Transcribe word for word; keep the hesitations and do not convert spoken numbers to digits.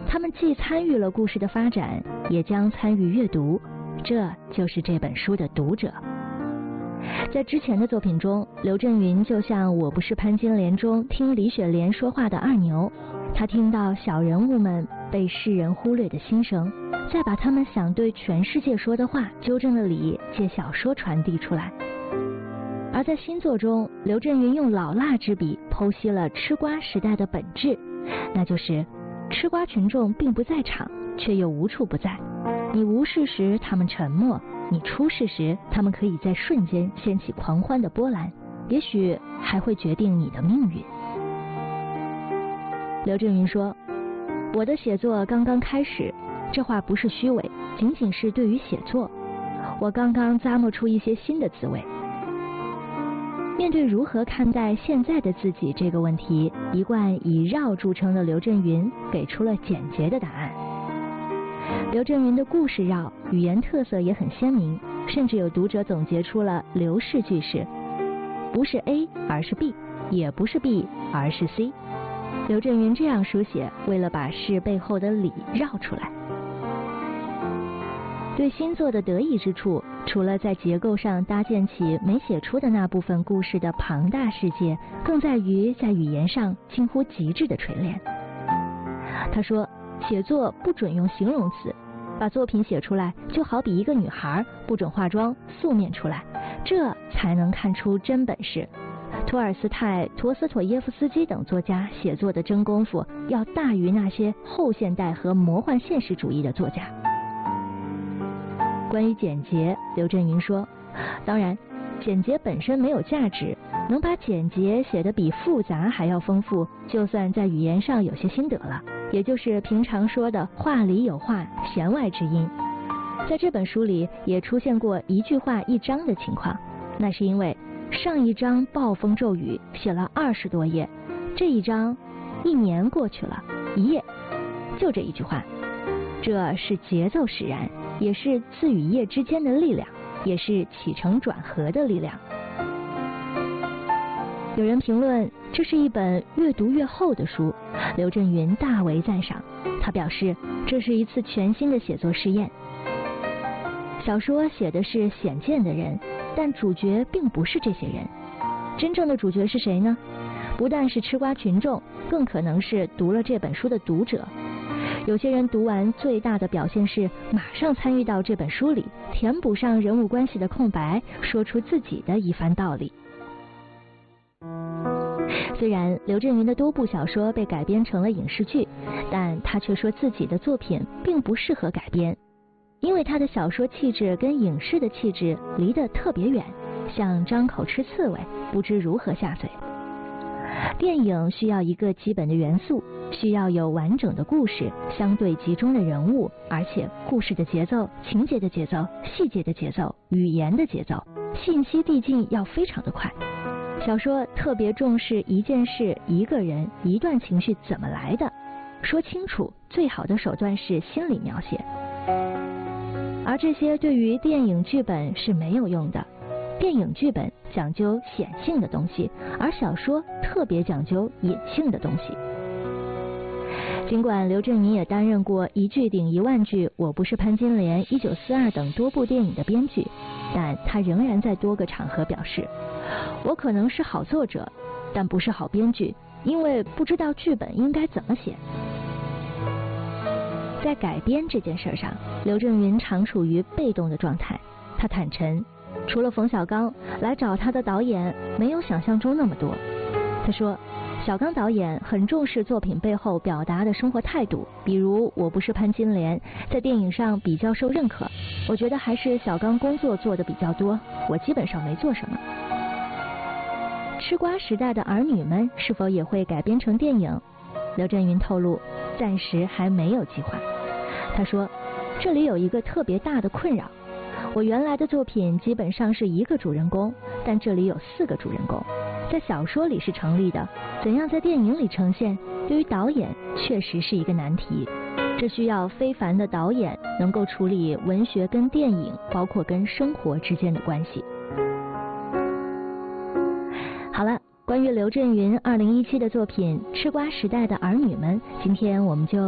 他们既参与了故事的发展，也将参与阅读，这就是这本书的读者。在之前的作品中，刘震云就像《我不是潘金莲》中听李雪莲说话的二牛，他听到小人物们被世人忽略的心声，再把他们想对全世界说的话纠正的理借小说传递出来。而在新作中，刘震云用老辣之笔剖析了吃瓜时代的本质，那就是吃瓜群众并不在场，却又无处不在。你无事时他们沉默，你出事时他们可以在瞬间掀起狂欢的波澜，也许还会决定你的命运。刘震云说，我的写作刚刚开始，这话不是虚伪，仅仅是对于写作，我刚刚咂摸出一些新的滋味。面对如何看待现在的自己这个问题，一贯以绕著称的刘震云给出了简洁的答案。刘震云的故事绕，语言特色也很鲜明，甚至有读者总结出了刘氏句式，不是 A 而是 B， 也不是 B 而是 C。 刘震云这样书写，为了把事背后的理绕出来。对新作的得意之处，除了在结构上搭建起没写出的那部分故事的庞大世界，更在于在语言上近乎极致的锤炼。他说，写作不准用形容词，把作品写出来就好比一个女孩不准化妆，素面出来，这才能看出真本事。托尔斯泰、陀思妥耶夫斯基等作家写作的真功夫，要大于那些后现代和魔幻现实主义的作家。关于简洁，刘震云说，当然简洁本身没有价值，能把简洁写得比复杂还要丰富，就算在语言上有些心得了，也就是平常说的话里有话，弦外之音。在这本书里也出现过一句话一章的情况，那是因为上一章暴风骤雨写了二十多页，这一章一年过去了，一页就这一句话。这是节奏使然，也是字与页之间的力量，也是起承转合的力量。有人评论这是一本越读越厚的书，刘震云大为赞赏。他表示这是一次全新的写作试验。小说写的是显见的人，但主角并不是这些人。真正的主角是谁呢？不但是吃瓜群众，更可能是读了这本书的读者。有些人读完最大的表现是马上参与到这本书里，填补上人物关系的空白，说出自己的一番道理。虽然刘震云的多部小说被改编成了影视剧，但他却说自己的作品并不适合改编，因为他的小说气质跟影视的气质离得特别远，像张口吃刺猬，不知如何下嘴。电影需要一个基本的元素，需要有完整的故事，相对集中的人物，而且故事的节奏、情节的节奏、细节的节奏、语言的节奏、信息递进要非常的快。小说特别重视一件事、一个人、一段情绪怎么来的，说清楚最好的手段是心理描写，而这些对于电影剧本是没有用的。电影剧本讲究显性的东西，而小说特别讲究隐性的东西。尽管刘震云也担任过一句顶一万句、我不是潘金莲、一九四二等多部电影的编剧，但他仍然在多个场合表示，我可能是好作者，但不是好编剧，因为不知道剧本应该怎么写。在改编这件事上，刘震云常处于被动的状态。他坦陈，除了冯小刚，来找他的导演没有想象中那么多。他说，小刚导演很重视作品背后表达的生活态度，比如我不是潘金莲在电影上比较受认可，我觉得还是小刚工作做的比较多，我基本上没做什么。吃瓜时代的儿女们是否也会改编成电影？刘震云透露，暂时还没有计划。他说，这里有一个特别大的困扰，我原来的作品基本上是一个主人公，但这里有四个主人公，在小说里是成立的，怎样在电影里呈现，对于导演确实是一个难题。这需要非凡的导演能够处理文学跟电影，包括跟生活之间的关系。好了，关于刘震云二零一七的作品《吃瓜时代的儿女们》，今天我们就